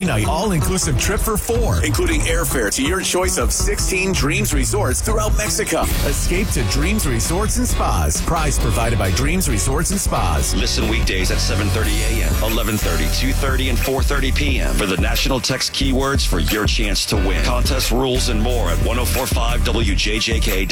three-night all-inclusive trip for four, including airfare to your choice of 16 Dreams Resorts throughout Mexico. Escape to Dreams Resorts and Spas. Prize provided by Dreams Resorts and Spas. Listen weekdays at 7:30 a.m., 11:30, 2:30, and 4:30 p.m. for the national text keywords for your chance to win. Contest rules and more at 1045wjjk.com.